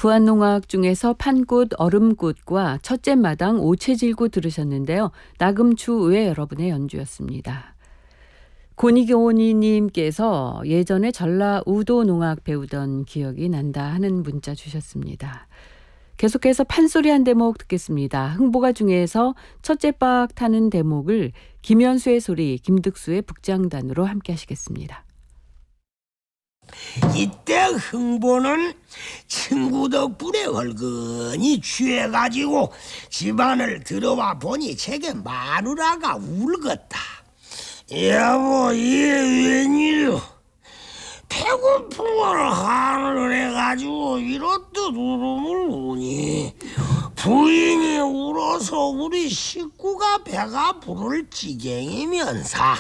부안농악 중에서 판꽃, 얼음꽃과 첫째 마당, 오체질고 들으셨는데요. 나금추 외 여러분의 연주였습니다. 고니교니님께서 예전에 전라 우도농악 배우던 기억이 난다 하는 문자 주셨습니다. 계속해서 판소리 한 대목 듣겠습니다. 흥보가 중에서 첫째 박 타는 대목을 김현수의 소리, 김득수의 북장단으로 함께 하시겠습니다. 이때 흥보는 친구 덕분에 얼근히 취해가지고 집안을 들어와 보니 제게 마누라가 울겄다. 여보, 이게 웬일이오? 배고픈 걸 한을 해가지고 이렇듯 울음을 우니 부인이 울어서 우리 식구가 배가 부를 지경이면서